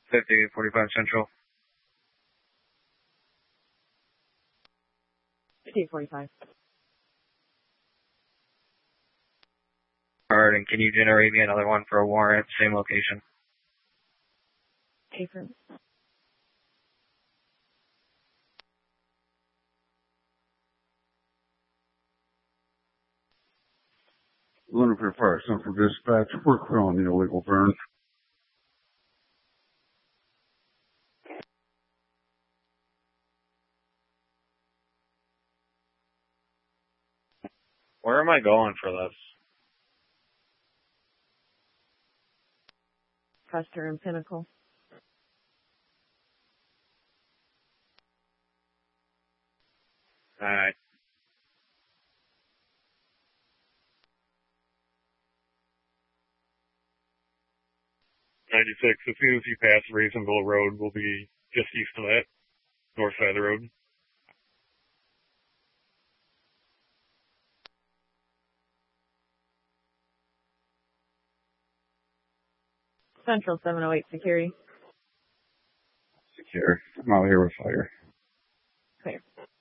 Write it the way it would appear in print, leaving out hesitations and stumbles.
5845 Central. 5845. Alright, and can you generate me another one for a warrant, same location? Affirm. Lunaper Fire Central Dispatch, we're clear on the illegal burn. Where am I going for this? Custer and Pinnacle. Alright. '96. As soon as you pass Raisonville Road, we'll be just east of that, north side of the road. Central 708 Security. Secure. I'm out here with fire. Clear.